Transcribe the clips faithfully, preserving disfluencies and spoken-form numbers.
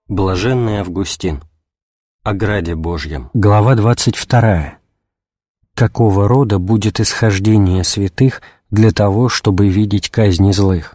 Блаженный Августин. О граде Божьем. Глава двадцать вторая. Какого рода будет исхождение святых для того, чтобы видеть казни злых?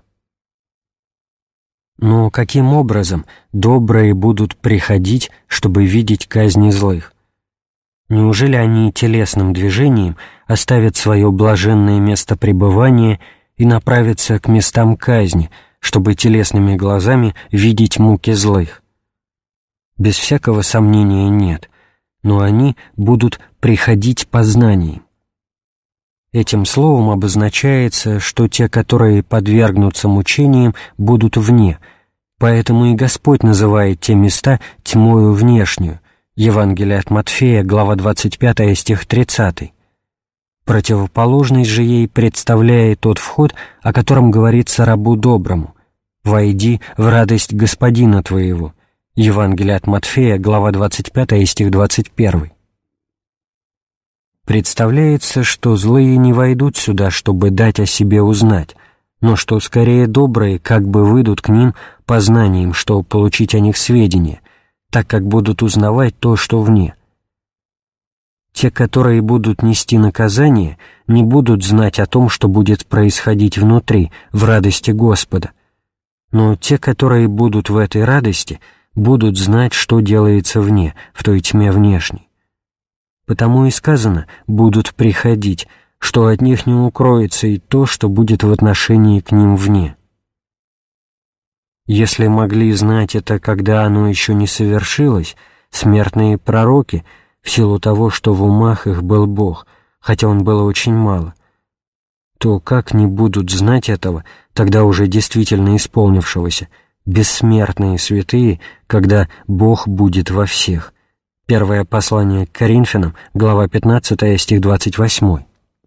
Но каким образом добрые будут приходить, чтобы видеть казни злых? Неужели они телесным движением оставят свое блаженное место пребывания и направятся к местам казни, чтобы телесными глазами видеть муки злых? Без всякого сомнения нет, но они будут приходить познанием. Этим словом обозначается, что те, которые подвергнутся мучениям, будут вне, поэтому и Господь называет те места тьмою внешнюю. Евангелие от Матфея, глава двадцать пятая, стих тридцатый. Противоположность же ей представляет тот вход, о котором говорится рабу доброму: «Войди в радость Господина твоего». Евангелие от Матфея, глава двадцать пятая, стих двадцать первый. Представляется, что злые не войдут сюда, чтобы дать о себе узнать, но что скорее добрые как бы выйдут к ним познанием, чтобы получить о них сведения, так как будут узнавать то, что вне. Те, которые будут нести наказание, не будут знать о том, что будет происходить внутри, в радости Господа, но те, которые будут в этой радости, будут знать, что делается вне, в той тьме внешней. Потому и сказано «будут приходить», что от них не укроется и то, что будет в отношении к ним вне. Если могли знать это, когда оно еще не совершилось, смертные пророки, в силу того, что в умах их был Бог, хотя Он был очень мало, то как не будут знать этого, тогда уже действительно исполнившегося, бессмертные святые, когда Бог будет во всех. Первое послание к Коринфянам, глава пятнадцатая, стих двадцать восьмой.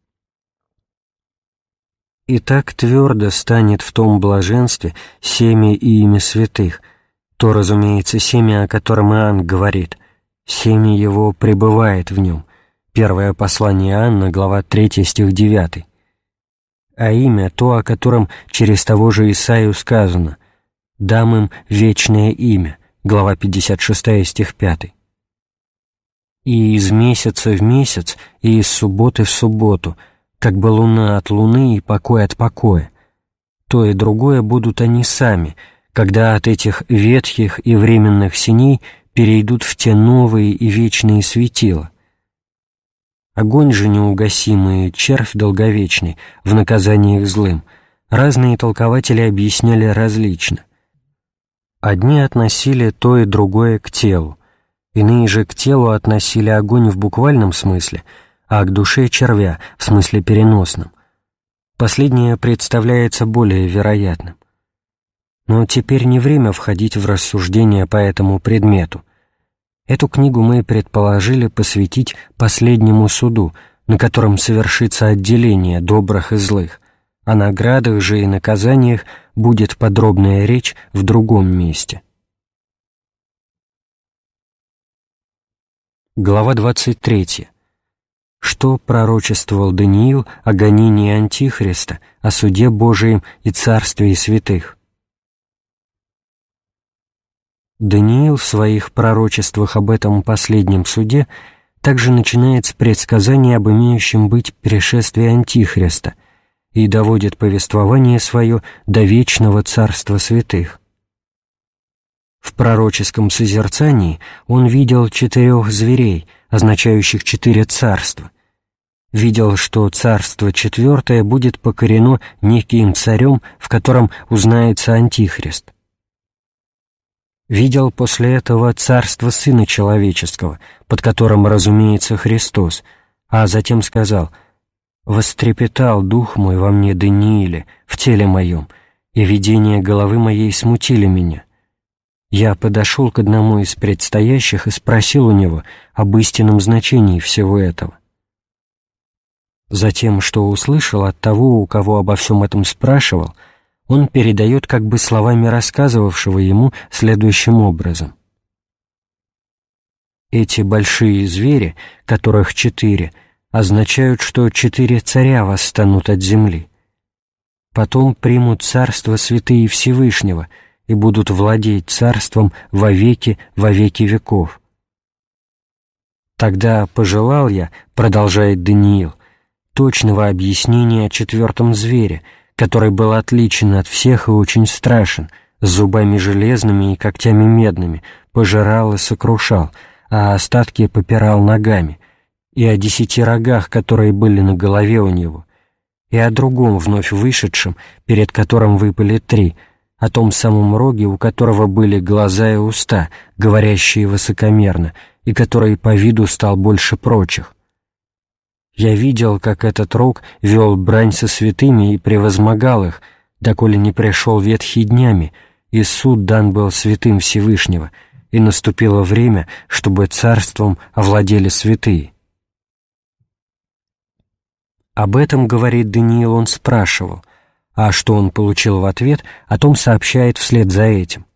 «И так твердо станет в том блаженстве семя и имя святых», то, разумеется, семя, о котором Иоанн говорит, «семя его пребывает в нем». Первое послание Иоанна, глава третья, стих девятый. А имя то, о котором через того же Исаию сказано: «Дам им вечное имя», глава пятьдесят шестая, стих пятый. «И из месяца в месяц, и из субботы в субботу, как бы луна от луны и покой от покоя. То и другое будут они сами, когда от этих ветхих и временных синей перейдут в те новые и вечные светила. Огонь же неугасимый, червь долговечный, в наказании их злым, разные толкователи объясняли различно. Одни относили то и другое к телу, иные же к телу относили огонь в буквальном смысле, а к душе червя в смысле переносном. Последнее представляется более вероятным. Но теперь не время входить в рассуждения по этому предмету. Эту книгу мы предположили посвятить последнему суду, на котором совершится отделение добрых и злых. О наградах же и наказаниях будет подробная речь в другом месте. Глава двадцать третья. Что пророчествовал Даниил о гонении Антихриста, о суде Божием и царстве святых? Даниил в своих пророчествах об этом последнем суде также начинает с предсказания об имеющем быть пришествии Антихриста и доводит повествование свое до вечного царства святых. В пророческом созерцании он видел четырех зверей, означающих четыре царства. Видел, что царство четвертое будет покорено неким царем, в котором узнается Антихрист. Видел после этого царство Сына Человеческого, под которым разумеется Христос, а затем сказал: «Вострепетал дух мой во мне, Данииле, в теле моем, и видения головы моей смутили меня. Я подошел к одному из предстоящих и спросил у него об истинном значении всего этого». Затем, что услышал от того, у кого обо всем этом спрашивал, он передает как бы словами рассказывавшего ему следующим образом. «Эти большие звери, которых четыре, означают, что четыре царя восстанут от земли. Потом примут царство святые Всевышнего, и будут владеть царством во веки, во веки веков. Тогда пожелал я, продолжает Даниил, точного объяснения о четвертом звере, который был отличен от всех и очень страшен, с зубами железными и когтями медными, пожирал и сокрушал, а остатки попирал ногами, и о десяти рогах, которые были на голове у него, и о другом вновь вышедшем, перед которым выпали три, о том самом роге, у которого были глаза и уста, говорящие высокомерно, и который по виду стал больше прочих. Я видел, как этот рог вел брань со святыми и превозмогал их, доколе не пришел ветхий днями, и суд дан был святым Всевышнего, и наступило время, чтобы царством овладели святые. Об этом, говорит Даниил, он спрашивал, а что он получил в ответ, о том сообщает вслед за этим.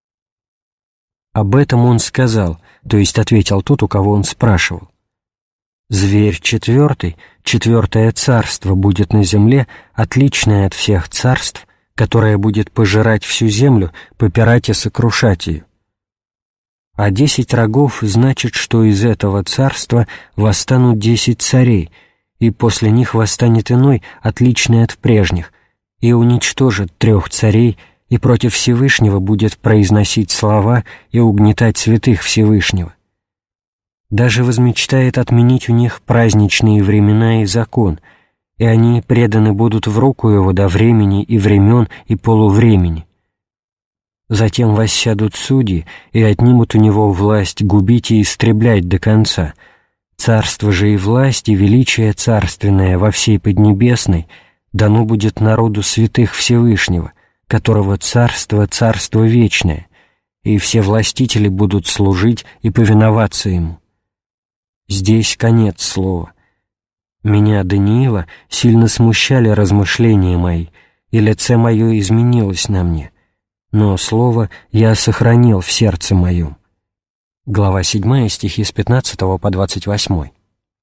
Об этом он сказал, то есть ответил тот, у кого он спрашивал. Зверь четвертый, четвертое царство будет на земле, отличное от всех царств, которое будет пожирать всю землю, попирать и сокрушать ее. А десять рогов значит, что из этого царства восстанут десять царей, и после них восстанет иной, отличный от прежних, и уничтожит трех царей, и против Всевышнего будет произносить слова и угнетать святых Всевышнего. Даже возмечтает отменить у них праздничные времена и закон, и они преданы будут в руку его до времени и времен и полувремени. Затем воссядут судьи и отнимут у него власть губить и истреблять до конца. Царство же и власть и величие царственное во всей Поднебесной дано будет народу святых Всевышнего, которого царство — царство вечное, и все властители будут служить и повиноваться ему. Здесь конец слова. Меня, Даниила, сильно смущали размышления мои, и лице мое изменилось на мне, но слово я сохранил в сердце моем. Глава седьмая, стихи с пятнадцатого по двадцать восьмой.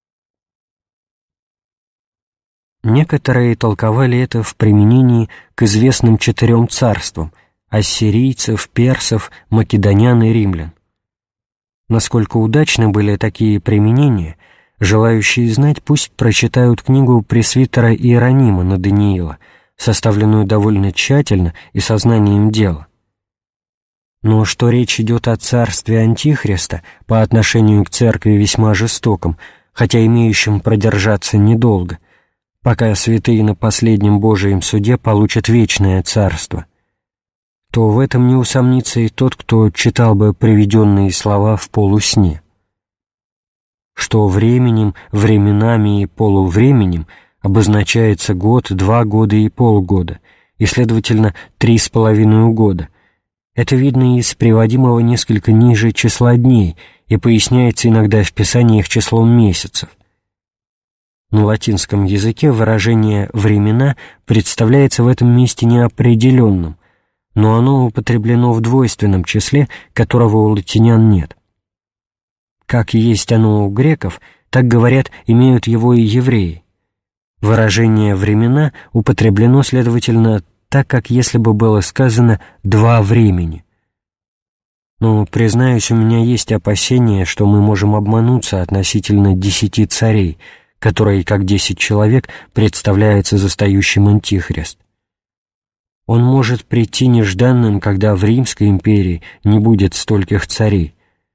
Некоторые толковали это в применении к известным четырем царствам – ассирийцев, персов, македонян и римлян. Насколько удачны были такие применения, желающие знать пусть прочитают книгу пресвитера Иеронима на Даниила, составленную довольно тщательно и сознанием дела. Но что речь идет о царстве Антихриста по отношению к церкви весьма жестоком, хотя имеющем продержаться недолго, пока святые на последнем Божием суде получат вечное царство, то в этом не усомнится и тот, кто читал бы приведенные слова в полусне. Что временем, временами и полувременем обозначается год, два года и полгода, и, следовательно, три с половиной года. Это видно из приводимого несколько ниже числа дней и поясняется иногда в писаниях числом месяцев. На латинском языке выражение «времена» представляется в этом месте неопределенным, но оно употреблено в двойственном числе, которого у латинян нет. Как есть оно у греков, так, говорят, имеют его и евреи. Выражение «времена» употреблено, следовательно, так, как если бы было сказано «два времени». Но, признаюсь, у меня есть опасение, что мы можем обмануться относительно десяти царей, которые, как десять человек, представляется застающим Антихрист. Он может прийти нежданным, когда в Римской империи не будет стольких царей.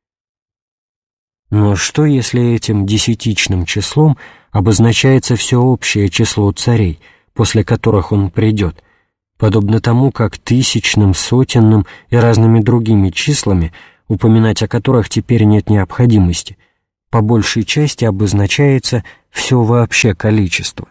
Но что, если этим десятичным числом обозначается все общее число царей, после которых он придет, подобно тому, как тысячным, сотенным и разными другими числами, упоминать о которых теперь нет необходимости, по большей части обозначается все вообще количество.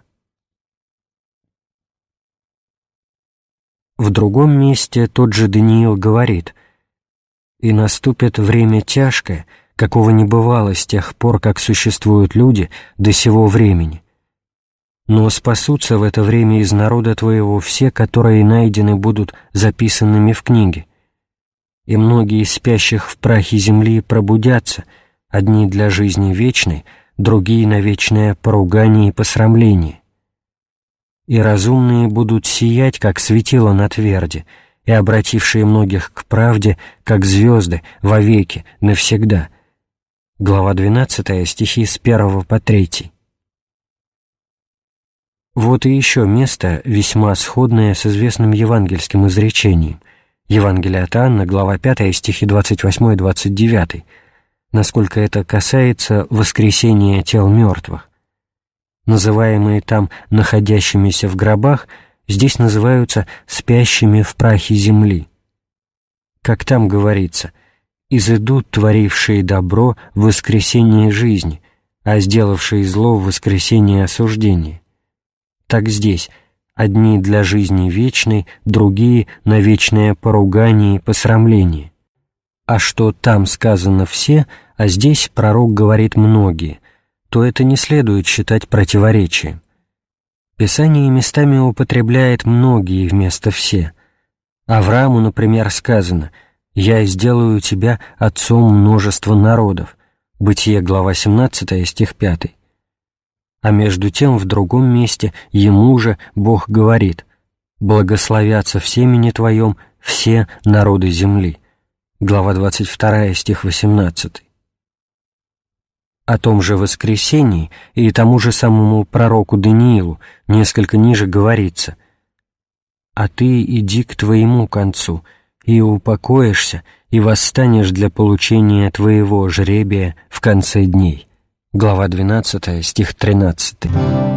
В другом месте тот же Даниил говорит: «И наступит время тяжкое, какого не бывало с тех пор, как существуют люди до сего времени. Но спасутся в это время из народа твоего все, которые найдены будут записанными в книге. И многие из спящих в прахе земли пробудятся, одни для жизни вечной, другие на вечное поругание и посрамление. И разумные будут сиять, как светило на тверди, и обратившие многих к правде, как звезды, вовеки, навсегда. Глава двенадцатая, стихи с первого по третий. Вот и еще место, весьма сходное с известным евангельским изречением. Евангелие от Иоанна, глава пятая, стихи двадцать восемь двадцать девять, насколько это касается воскресения тел мертвых. Называемые там находящимися в гробах здесь называются спящими в прахе земли. Как там говорится: «Изыдут творившие добро в воскресение жизни, а сделавшие зло в воскресение осуждения». Так здесь: одни для жизни вечной, другие на вечное поругание и посрамление. А что там сказано «все», а здесь пророк говорит «многие», то это не следует считать противоречием. Писание местами употребляет «многие» вместо «все». Аврааму, например, сказано: «Я сделаю тебя отцом множества народов» Бытие, глава семнадцатая, стих пятый. А между тем в другом месте ему же Бог говорит: «Благословятся в семени твоем все народы земли». Глава двадцать вторая, стих восемнадцатый. О том же воскресении и тому же самому пророку Даниилу несколько ниже говорится: «А ты иди к твоему концу, и упокоишься, и восстанешь для получения твоего жребия в конце дней». Глава двенадцатая, стих тринадцатый.